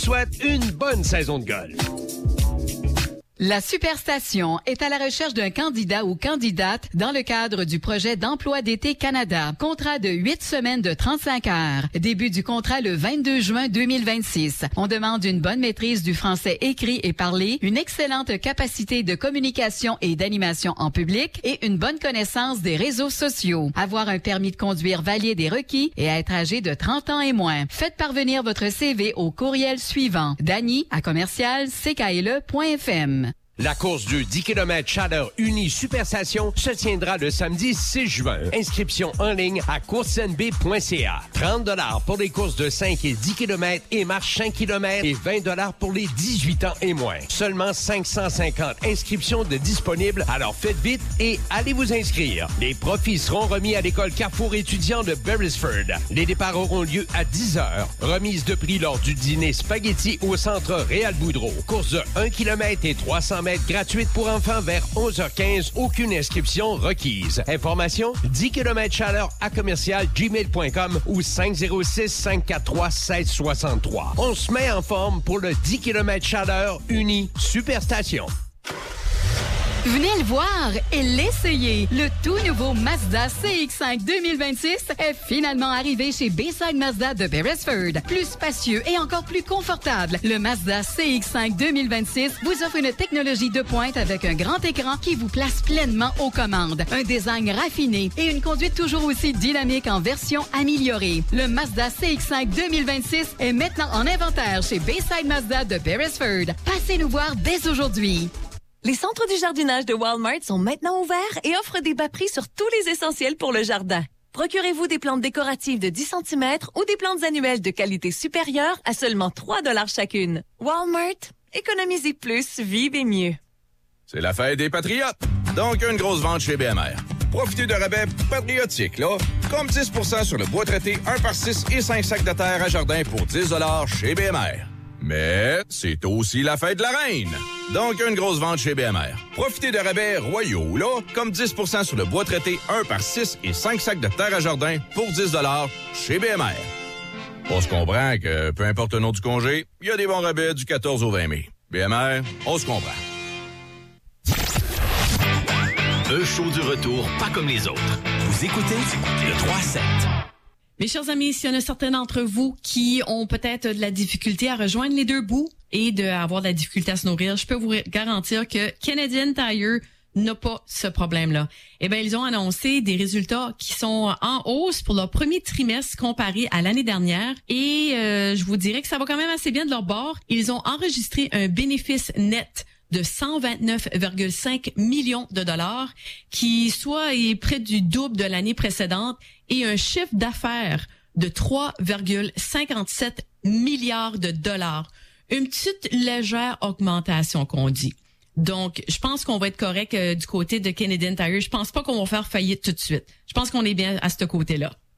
Souhaite une bonne saison de golf. La Superstation est à la recherche d'un candidat ou candidate dans le cadre du projet d'emploi d'été Canada. Contrat de 8 semaines de 35 heures. Début du contrat le 22 juin 2026. On demande une bonne maîtrise du français écrit et parlé, une excellente capacité de communication et d'animation en public et une bonne connaissance des réseaux sociaux. Avoir un permis de conduire valide et requis et être âgé de 30 ans et moins. Faites parvenir votre CV au courriel suivant: dany@ckle.fm. La course du 10 km Chaleur Uni Superstation se tiendra le samedi 6 juin. Inscription en ligne à coursnb.ca. 30 $ pour les courses de 5 et 10 km et marche 5 km et 20 $ pour les 18 ans et moins. Seulement 550 inscriptions de disponibles, alors faites vite et allez vous inscrire. Les profits seront remis à l'école Carrefour étudiant de Beresford. Les départs auront lieu à 10 h. Remise de prix lors du dîner spaghetti au centre Réal Boudreau. Course de 1 km et 300 mètres gratuite pour enfants vers 11h15. Aucune inscription requise. Information 10 km chaleur à commercial gmail.com ou 506-543-1663. On se met en forme pour le 10 km chaleur Uni Superstation. Venez le voir et l'essayer. Le tout nouveau Mazda CX-5 2026 est finalement arrivé chez Bayside Mazda de Beresford. Plus spacieux et encore plus confortable, le Mazda CX-5 2026 vous offre une technologie de pointe avec un grand écran qui vous place pleinement aux commandes, un design raffiné et une conduite toujours aussi dynamique en version améliorée. Le Mazda CX-5 2026 est maintenant en inventaire chez Bayside Mazda de Beresford. Passez nous voir dès aujourd'hui. Les centres du jardinage de Walmart sont maintenant ouverts et offrent des bas prix sur tous les essentiels pour le jardin. Procurez-vous des plantes décoratives de 10 cm ou des plantes annuelles de qualité supérieure à seulement 3 $ chacune. Walmart, économisez plus, vivez mieux. C'est la fête des patriotes, donc une grosse vente chez BMR. Profitez de rabais patriotiques, là, comme 10 % sur le bois traité 1 par 6 et 5 sacs de terre à jardin pour 10 $ chez BMR. Mais c'est aussi la fête de la reine. Donc, une grosse vente chez BMR. Profitez de rabais royaux, là, comme 10 % sur le bois traité 1 par 6 et 5 sacs de terre à jardin pour 10 $ chez BMR. On se comprend que, peu importe le nom du congé, il y a des bons rabais du 14 au 20 mai. BMR, on se comprend. Un show du retour pas comme les autres. Vous écoutez le 3-7. Mes chers amis, s'il y en a certains d'entre vous qui ont peut-être de la difficulté à rejoindre les deux bouts et d'avoir de la difficulté à se nourrir, je peux vous garantir que Canadian Tire n'a pas ce problème-là. Eh bien, ils ont annoncé des résultats qui sont en hausse pour leur premier trimestre comparé à l'année dernière. Et je vous dirais que ça va quand même assez bien de leur bord. Ils ont enregistré un bénéfice net de 129,5 millions de dollars, qui soit est près du double de l'année précédente, et un chiffre d'affaires de 3,57 milliards de dollars. Une petite légère augmentation qu'on dit. Donc, je pense qu'on va être correct du côté de Canadian Tire. Je pense pas qu'on va faire faillite tout de suite. Je pense qu'on est bien à ce côté-là.